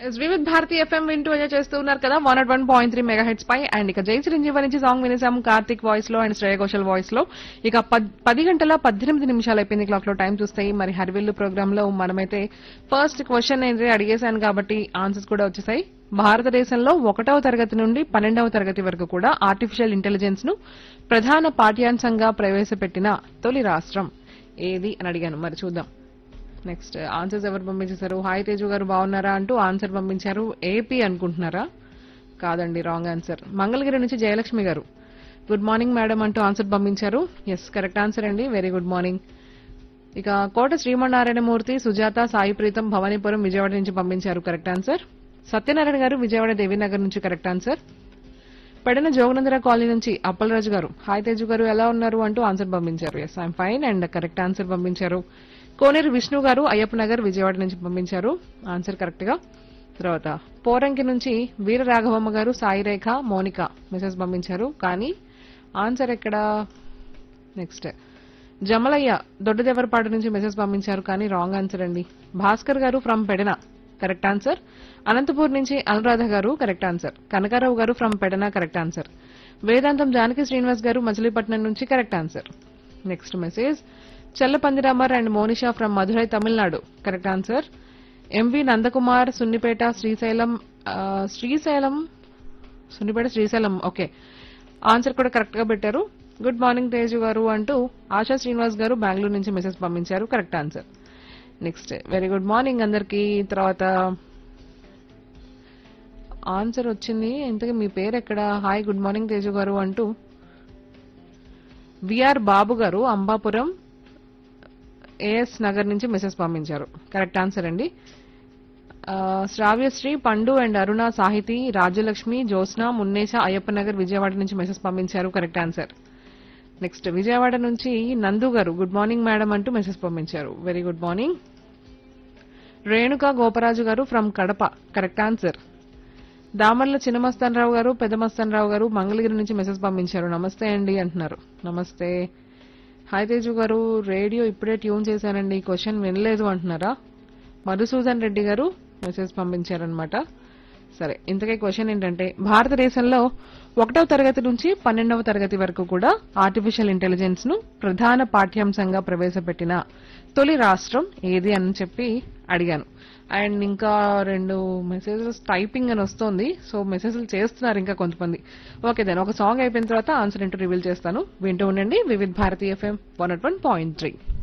Vividh Bharati FM వింటూ enjoy చేస్తూ ఉన్నారు కదా 101.3 మెగా హెడ్స్ పై. అండ్ ఇక జై చిరంజీవి నుంచి సాంగ్ వినేసాము కార్తిక్ వాయిస్ లో అండ్ శ్రేయ ఘోషల్ వాయిస్ లో. ఇక 10 గంటల 18 నిమిషాలు అయిపోయింది క్లాక్ లో టైం చూస్తాయి. మరి హరివిల్లు ప్రోగ్రామ్ లో మనమైతే ఫస్ట్ క్వశ్చన్ అయితే అడిగేశాను కాబట్టి ఆన్సర్స్ కూడా వచ్చేసాయి. భారతదేశంలో 1వ తరగతి నుండి 12వ తరగతి వరకు కూడా ఆర్టిఫిషియల్ ఇంటెలిజెన్స్ ను ప్రధాన పాఠ్యాంశంగా ప్రవేశపెట్టిన తొలి రాష్ట్రం ఏది అని అడిగాను. మరి చూద్దాం. నెక్స్ట్ ఆన్సర్స్ ఎవరు పంపించేశారు? హాయ్ తేజు గారు బాగున్నారా అంటూ ఆన్సర్ పంపించారు. ఏపీ అనుకుంటున్నారా? కాదండి, రాంగ్ ఆన్సర్. మంగళగిరి నుంచి జయలక్ష్మి గారు గుడ్ మార్నింగ్ మేడం అంటూ ఆన్సర్ పంపించారు. ఎస్, కరెక్ట్ ఆన్సర్ అండి. Very good morning. ఇక కోట శ్రీమన్నారాయణమూర్తి, సుజాత, సాయి ప్రీతం భవానీపురం విజయవాడ నుంచి పంపించారు కరెక్ట్ ఆన్సర్. సత్యనారాయణ గారు విజయవాడ దేవీనగర్ నుంచి కరెక్ట్ ఆన్సర్. పెడన జోగనందర కాలనీ నుంచి అప్పలరాజు గారు హాయ్ తేజు గారు ఎలా ఉన్నారు అంటూ ఆన్సర్ పంపించారు. Yes, I'm fine and correct answer పంపించారు. కోనేరు విష్ణు గారు అయ్యప్ప నగర్ విజయవాడ నుంచి పంపించారు ఆన్సర్ కరెక్ట్ గా. తర్వాత పోరంకి నుంచి వీర రాఘవమ్మ గారు, సాయి రేఖ, మోనిక మెసేజ్ పంపించారు. కానీ ఆన్సర్ ఎక్కడ? నెక్స్ట్ జమలయ్య దొడ్డదేవరపాడు నుంచి మెసేజ్ పంపించారు. కానీ రాంగ్ ఆన్సర్ అండి. భాస్కర్ గారు from Pedana correct answer. Anantapur నుంచి అనురాధ గారు కరెక్ట్ ఆన్సర్. కనకారావు గారు ఫ్రమ్ పెడన కరెక్ట్ ఆన్సర్. వేదాంతం జానకి శ్రీనివాస్ గారు మచిలీపట్నం నుంచి correct answer. Next message చల్లపందిరామర్ and Monisha from Madurai Tamil Nadu correct answer. MV Nandakumar Sunnipeta Srisailam okay answer కూడా కరెక్ట్ గా పెట్టారు. గుడ్ మార్నింగ్ తేజు గారు అంటూ ఆశా శ్రీనివాస్ గారు బెంగళూరు నుంచి మెసేజ్ పంపించారు correct answer. Next very good morning అందరికి. తర్వాత ఆన్సర్ వచ్చింది. ఇంతకీ మీ పేరు ఎక్కడ? హాయ్ గుడ్ మార్నింగ్ తేజు గారు అంటూ విఆర్ బాబు గారు అంబాపురం ఏఎస్ నగర్ నుంచి మెసేజ్ పంపించారు కరెక్ట్ ఆన్సర్ అండి. శ్రావ్యశ్రీ, పండు అండ్ అరుణ, సాహితి, రాజ్యలక్ష్మి, జ్యోత్స్న, మున్నేష అయ్యప్ప నగర్ విజయవాడ నుంచి మెసేజ్ పంపించారు కరెక్ట్ ఆన్సర్. నెక్స్ట్ విజయవాడ నుంచి నందు గారు గుడ్ మార్నింగ్ మేడం అంటూ మెసేజ్ పంపించారు. Very good morning. Renuka Goparaju గారు from Kadapa correct answer. Damarla Chinnamasthan రావు గారు, పెద్దమస్తాన్ రావు గారు మంగళగిరి నుంచి మెసేజ్ పంపించారు. నమస్తే అండి అంటున్నారు. నమస్తే. హాయ్ తేజు గారు రేడియో ఇప్పుడే ట్యూన్ చేశానండి, క్వశ్చన్ వినలేదు అంటున్నారా? మధుసూదన్ రెడ్డి గారు మెసేజ్ పంపించారనమాట. సరే, ఇంతకే క్వశ్చన్ ఏంటంటే భారతదేశంలో 1వ తరగతి నుంచి 12వ తరగతి వరకు కూడా ఆర్టిఫిషియల్ ఇంటెలిజెన్స్ ను ప్రధాన పాఠ్యాంశంగా ప్రవేశపెట్టిన తొలి రాష్ట్రం ఏది అని చెప్పి అడిగాను. అండ్ ఇంకా 2 మెసేజెస్ టైపింగ్ అని వస్తోంది. సో మెసేజ్లు చేస్తున్నారు ఇంకా కొంతమంది. ఓకే దెన్ ఒక సాంగ్ అయిపోయిన తర్వాత ఆన్సర్ ఏంటో రివీల్ చేస్తాను. వింటూ ఉండండి వివిధ్ భారతి ఎఫ్ఎం 101.3.